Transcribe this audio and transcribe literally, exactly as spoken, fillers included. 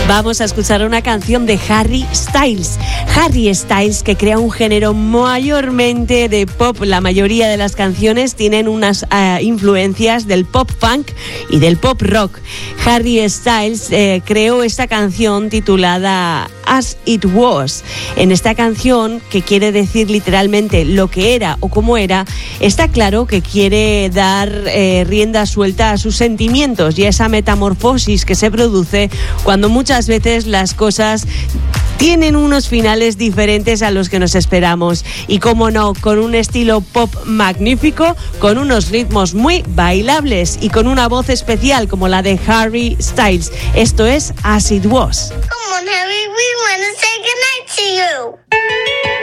Vamos a escuchar una canción de Harry Styles. Harry Styles, que crea un género mayormente de pop. La mayoría de las canciones tienen unas uh, influencias del pop funk y del pop rock. Harry Styles eh, creó esta canción titulada As It Was. En esta canción, que quiere decir literalmente lo que era o cómo era, está claro que quiere dar eh, rienda suelta a sus sentimientos y a esa metamorfosis que se produce cuando muchas veces las cosas tienen unos finales diferentes a los que nos esperamos. Y cómo no, con un estilo pop magnífico, con unos ritmos muy bailables y con una voz especial como la de Harry Styles. Esto es As It Was. Come on, Harry, we want to say goodnight to you.